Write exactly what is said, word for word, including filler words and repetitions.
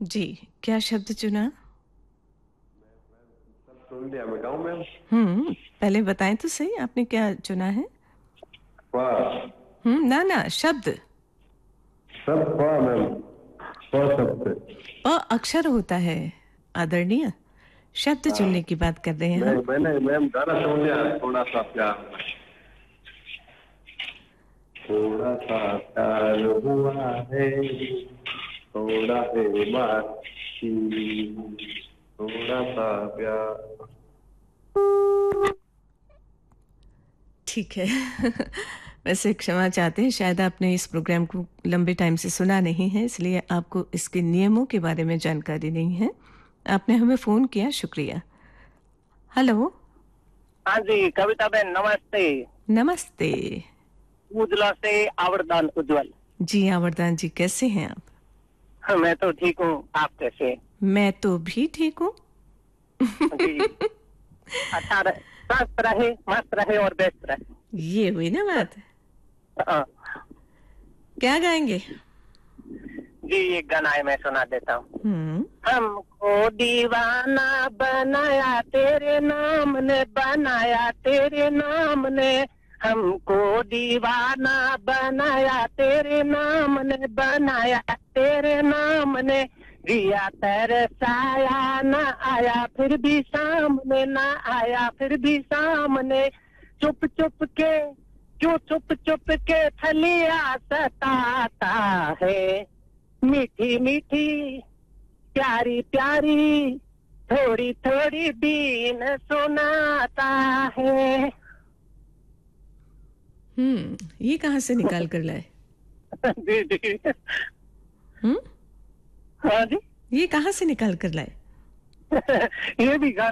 जी, क्या शब्द चुना? सुन लिया मैं गाऊं मैम। हुँ, पहले बताएँ तो सही आपने क्या चुना है? वाह। हुँ, ना, ना शब्द। सब वाह मैम। प शब्द से। अ अक्षर होता है, आदरणीय। शब्द हाँ। चुनने की बात कर रहे हैं मैं हम। मैंने मैम गाना सुन लिया थोड़ा सा प्यार। थोड़ा सा प्यार हुआ है, थोड़ा है बाकी, थोड़ा सा प्यार। ठीक है। वैसे क्षमा चाहते हैं, शायद आपने इस प्रोग्राम को लंबे टाइम से सुना नहीं है, इसलिए आपको इसके नियमों के बारे में जानकारी नहीं है। आपने हमें फ़ोन किया, शुक्रिया। हेलो, हाँ जी, कविता बहन नमस्ते। नमस्ते। उजला से आवर्दान उज्जवल। जी, आवर्दान जी, कैसे हैं आप? हाँ, मैं तो ठीक हूँ, आप कैसे हैं? मैं तो भी ठीक हूँ। जी, अच्छा रहे, स्वस्थ रहे, मस्त रहे और व्यस्त रहे। ये हुई ना बात। हाँ, क्या गाएँगे? जी एक गाना है मैं सुना देता हूँ। हुँ, हमको दीवाना बनाया तेरे नाम ने, बनाया तेरे नाम ने। हमको दीवाना बनाया तेरे नाम ने, बनाया तेरे नाम ने। दिया तरसाया ना आया फिर भी सामने, ना आया फिर भी सामने। चुप चुप के क्यों चुप चुप के थलिया सताता है। मीठी मीठी प्यारी प्यारी थोड़ी थोड़ी बीन सुनाता है। हुँ, ये कहाँ से निकाल कर लाए? जी जी। हुँ, हाँ जी। ये कहाँ से निकाल कर लाए? ये भी गाना